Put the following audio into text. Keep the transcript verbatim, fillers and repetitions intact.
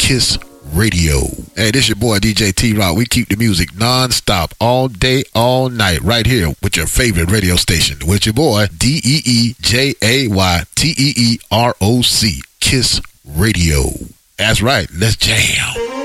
Kiss Radio. Hey, this your boy D J T-Rock. We keep the music non-stop all day, all night, right here with your favorite radio station. With your boy D E E J A Y T E E R O C, Kiss Radio. That's right, let's jam.